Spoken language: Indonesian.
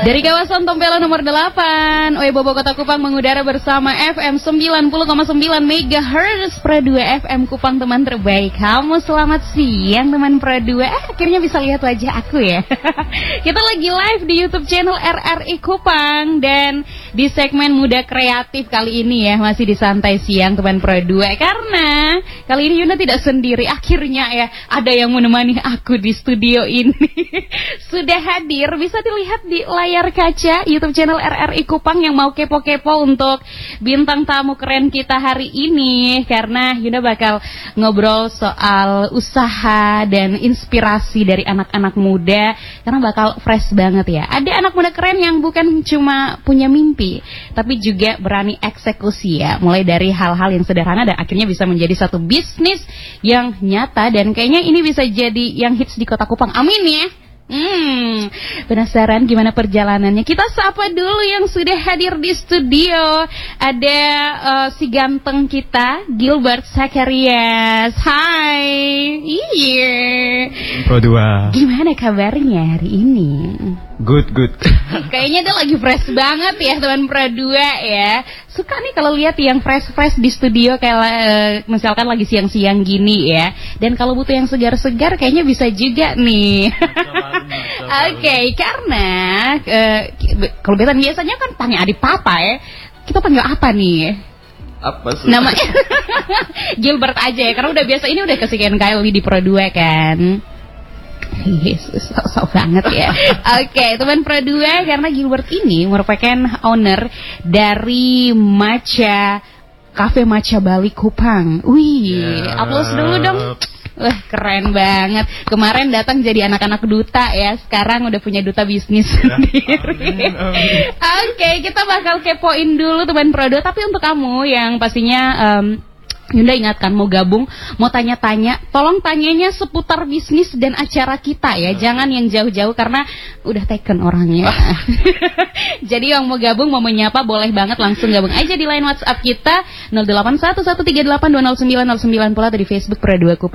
Dari kawasan Tompelo nomor 8, Bobo Kota Kupang mengudara bersama FM 90,9 MHz Pro 2 FM Kupang, teman terbaik. Kamu selamat siang teman Pro 2. Akhirnya bisa lihat wajah aku ya. Kita lagi live di YouTube channel RRI Kupang dan di segmen Muda Kreatif kali ini ya, masih di santai siang teman Pro 2. Karena kali ini Yuna tidak sendiri, akhirnya ya ada yang menemani aku di studio ini. Sudah hadir, bisa dilihat di layar kaca YouTube channel RRI Kupang yang mau kepo-kepo untuk bintang tamu keren kita hari ini. Karena Yuna bakal ngobrol soal usaha dan inspirasi dari anak-anak muda, karena bakal fresh banget ya. Ada anak muda keren yang bukan cuma punya mimpi, tapi juga berani eksekusi ya. Mulai dari hal-hal yang sederhana dan akhirnya bisa menjadi satu bisnis yang nyata. Dan kayaknya ini bisa jadi yang hits di Kota Kupang. Amin ya. Penasaran gimana perjalanannya? Kita sapa dulu yang sudah hadir di studio. Ada si ganteng kita, Gilbert Zacharias. Hai. Iya. Pro 2. Gimana kabarnya hari ini? Good. Kayaknya dia lagi fresh banget ya teman Pro 2 ya. Suka nih kalau lihat yang fresh di studio kayak misalkan lagi siang-siang gini ya. Dan kalau butuh yang segar-segar kayaknya bisa juga nih. Oke, karena kalau biasanya kan panggil adik papa ya. Kita panggil apa nih? Apa sih? Namanya Gilbert aja ya, karena udah biasa, ini udah kesekian kali di Pro 2 kan. Yesus, sok banget ya. Oke, teman Pro 2, karena Gilbert ini merupakan owner dari Cafe Matcha Bali Kupang. Wih, aplaus dulu dong. Wah, keren banget. Kemarin datang jadi anak-anak duta ya, sekarang udah punya duta bisnis sendiri. Oke, kita bakal kepoin dulu teman Pro 2. Tapi untuk kamu yang pastinya Yunda ingatkan mau gabung, mau tanya-tanya, tolong tanyanya seputar bisnis dan acara kita ya. Jangan yang jauh-jauh karena udah taken orangnya. Jadi yang mau gabung, mau menyapa, boleh banget langsung gabung aja di line WhatsApp kita 081138209009 pula, atau di Facebook Pro 2 Kupang.